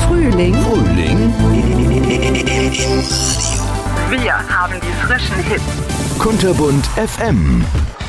Frühling. Wir haben die frischen Hits. Kunterbunt FM.